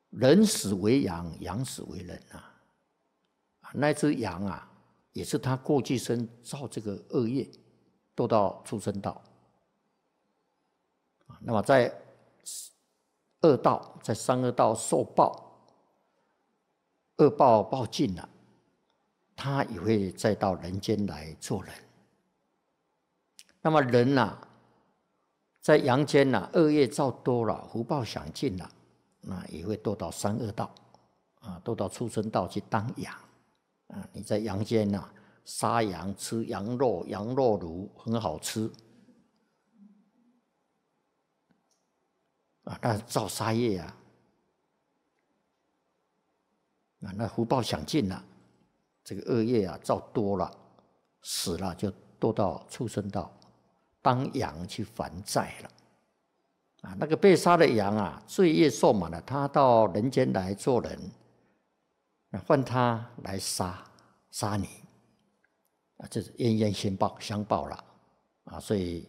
人死为羊，羊死为人啊。那只羊啊，也是他过去生造这个恶业，堕到畜生道。那么在恶道，在三恶道受报，恶报报尽了，他也会再到人间来做人。那么人啊，在阳间啊，恶业造多了，福报享尽了，那也会堕到三恶道啊，堕到畜生道去当羊啊。你在阳间啊，杀羊吃羊肉，羊肉炉很好吃啊，那造杀业啊，那福报享尽了，这个恶业啊造多了，死了就堕到畜生道当羊去还债了啊。那个被杀的羊啊，罪业受满了，他到人间来做人，换他来杀你啊，这是冤冤相报了啊。所以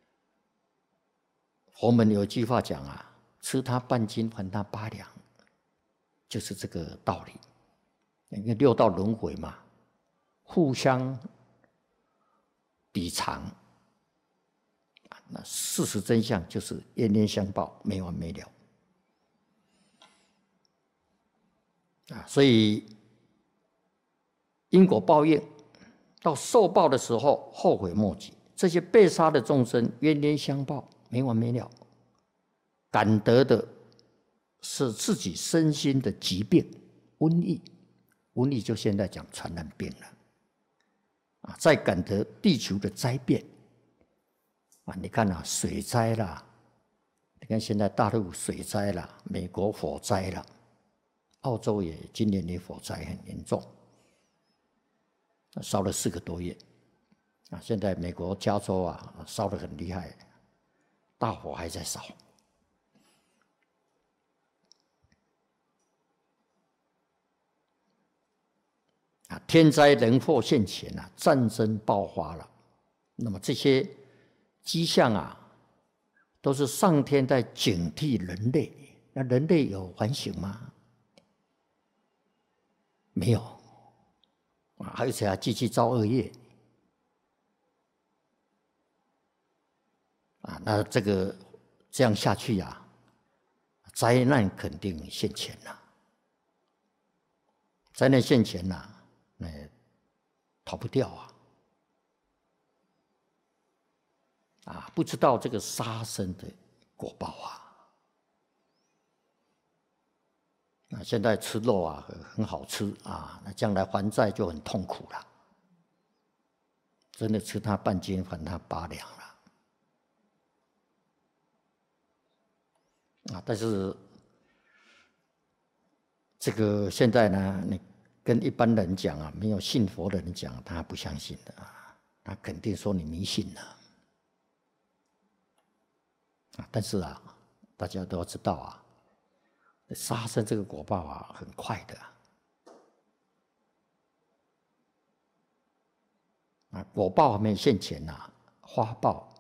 佛门有一句话讲啊，吃他半斤还他8两，就是这个道理。因为六道轮回嘛，互相抵偿，那事实真相就是冤冤相报，没完没了啊。所以因果报应到受报的时候，后悔莫及。这些被杀的众生冤冤相报，没完没了，感得的是自己身心的疾病、瘟疫。瘟疫就现在讲传染病了啊，再感得地球的灾变啊，你看啊，水灾啦，你看现在大陆水灾啦，美国火灾啦，澳洲也今年的火灾很严重，烧了4个多月啊。现在美国加州啊烧得很厉害，大火还在烧。天灾人祸现前啊，战争爆发了。那么这些迹象啊，都是上天在警惕人类。那人类有反省吗？没有啊，而且还继续造恶业啊。那这样下去啊，灾难肯定现前了。灾难现前了，逃不掉啊！不知道这个杀生的果报啊！现在吃肉啊很好吃啊，那将来还债就很痛苦了。真的吃他半斤还他8两了啊！但是这个现在呢，你跟一般人讲啊，没有信佛的人讲，他不相信的啊，他肯定说你迷信了啊。但是啊，大家都要知道啊，杀生这个果报啊，很快的啊，果报还没现前呐，花报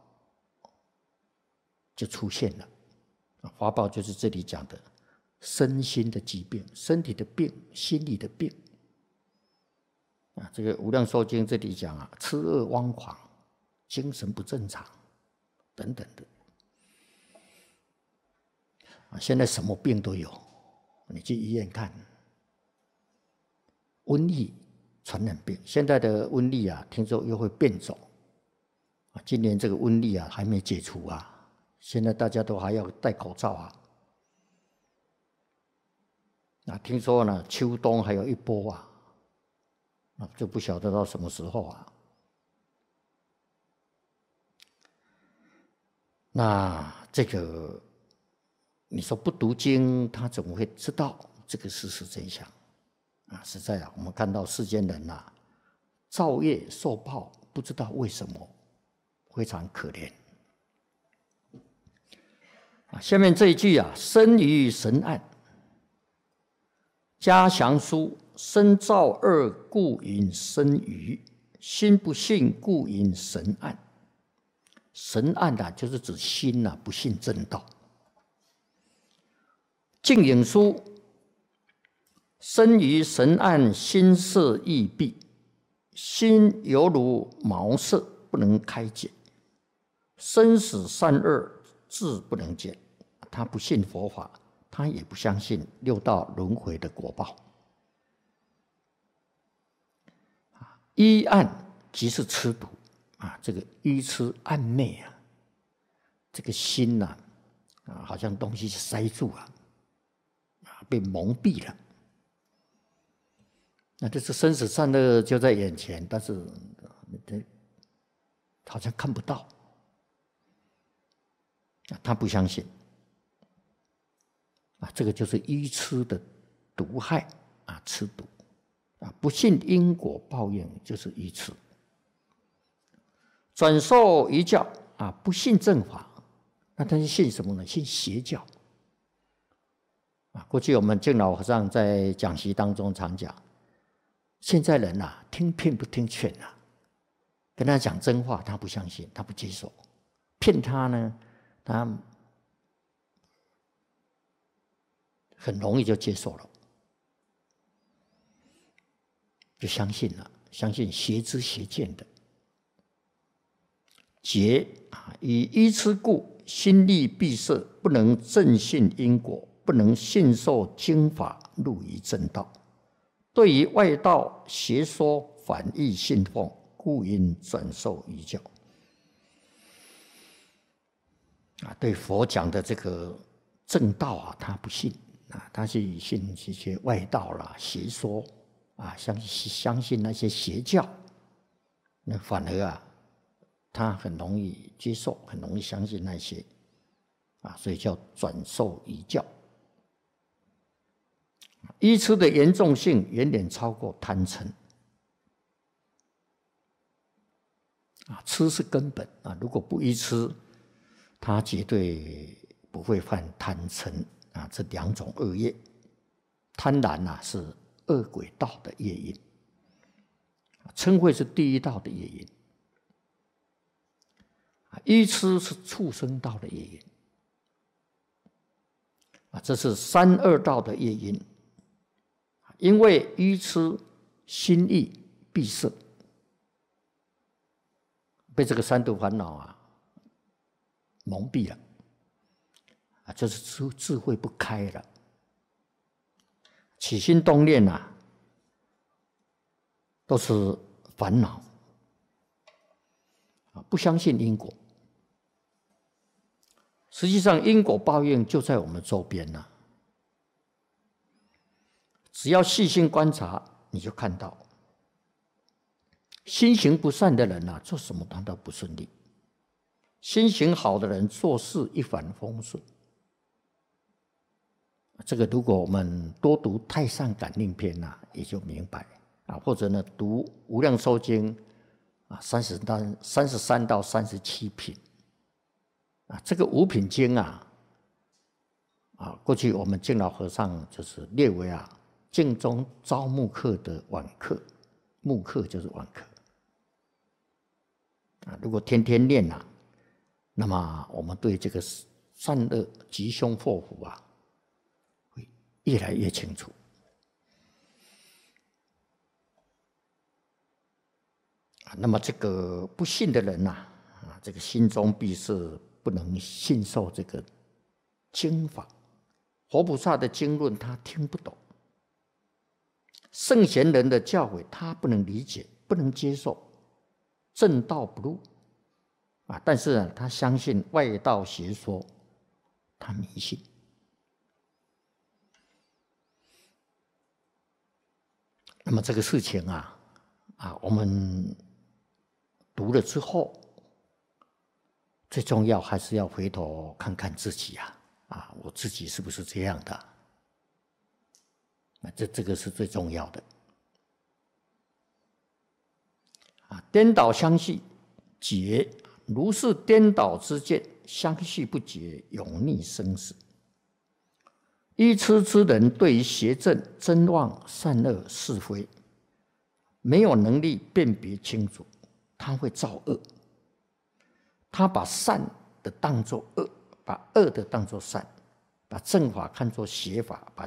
就出现了。花报就是这里讲的身心的疾病，身体的病，心理的病啊。这个《无量寿经》这里讲啊，痴恶妄狂，精神不正常等等的啊。现在什么病都有，你去医院看，瘟疫、传染病，现在的瘟疫啊，听说又会变种啊。今年这个瘟疫啊还没解除啊。现在大家都还要戴口罩啊！听说呢，秋冬还有一波就不晓得到什么时候那这个你说不读经，他怎么会知道这个事实真相啊？实在我们看到世间人造业受报，不知道为什么，非常可怜。下面这一句生于神案，嘉祥书，身造恶故引生于，心不信故引神案。神案就是指心不信正道。净影书生于神暗，心色易闭，心犹如茅塞，不能开解。生死善恶，自不能见。他不信佛法，他也不相信六道轮回的果报。依暗即是痴毒啊，这个愚痴暗昧啊，这个心呐好像东西塞住了被蒙蔽了。那这是生死善恶就在眼前，但是好像看不到。他不相信这个就是愚痴的毒害痴毒不信因果报应就是愚痴。转受一教不信正法，那他是信什么呢？信邪教过去我们净老和尚在讲习当中常讲，现在人听骗不听劝跟他讲真话他不相信，他不接受，骗他呢他很容易就接受了，就相信了，相信邪知邪见的。劫以愚痴故，心力闭塞，不能正信因果，不能信受经法，入于正道。对于外道邪说，反易信奉，故应转受愚教。对佛讲的这个正道他不信他是信这些外道啦、邪说相信那些邪教，那反而他很容易接受，很容易相信那些所以叫转受愚教。愚痴的严重性远远超过贪嗔痴是根本如果不愚痴，他绝对不会犯贪嗔这两种恶业。贪婪是恶鬼道的业因，嗔恚是地狱道的业因，愚痴是畜生道的业因这是三恶道的业因。因为愚痴心意闭塞，被这个三毒烦恼蒙蔽了就是智慧不开了，起心动念都是烦恼不相信因果。实际上因果报应就在我们周边只要细心观察，你就看到心行不善的人做什么他都不顺利，心行好的人做事一帆风顺。这个如果我们多读《太上感应篇》也就明白或者呢读《无量寿经》33到37品这个5品经过去我们净老和尚就是列为净宗招募课的晚课，慕课就是晚课如果天天念那么我们对这个善恶吉凶祸福会越来越清楚。那么这个不信的人这个心中闭塞，不能信受这个经法，佛菩萨的经论他听不懂，圣贤人的教诲他不能理解，不能接受，正道不入但是他相信外道邪说，他迷信那么这个事情我们读了之后，最重要还是要回头看看自己我自己是不是这样的这个是最重要的颠倒相续劫，如是颠倒之见，相续不绝，永逆生死。愚痴之人对于邪正真妄善恶是非没有能力辨别清楚，他会造恶，他把善的当作恶，把恶的当作善，把正法看作邪法，把